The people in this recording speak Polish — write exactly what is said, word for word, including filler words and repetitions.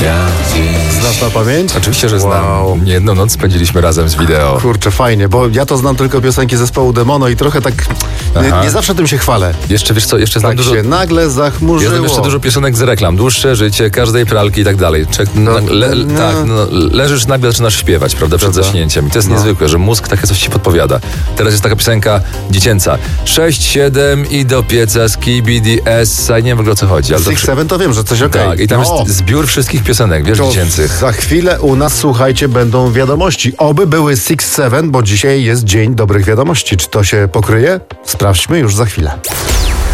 Znasz na pamięć? Oczywiście, że znam. Wow. Nie jedną noc spędziliśmy razem z wideo. Kurczę, fajnie, bo ja to znam tylko piosenki zespołu Demono i trochę tak nie, nie zawsze tym się chwalę. Jeszcze, wiesz co, jeszcze znam Tak dużo... się nagle zachmurzyło. Ja znam jeszcze dużo piosenek z reklam. Dłuższe życie, każdej pralki i tak dalej. Czek, No, na, le, no. tak, no, leżysz nagle, zaczynasz śpiewać, prawda, przed Prawda? zaśnięciem. I to jest No. niezwykłe, że mózg takie coś ci podpowiada. Teraz jest taka piosenka dziecięca. sześć, siedem i do pieca, skibidi, essa. Nie wiem w ogóle o co chodzi. Ale to Six Seven to wiem, że coś okej. tak, i tam No. jest zbiór wszystkich piosenek, wiesz, To dziecięcych. za chwilę u nas, słuchajcie, będą wiadomości. Oby były Six Seven, bo dzisiaj jest dzień dobrych wiadomości. Czy to się pokryje? Sprawdźmy już za chwilę.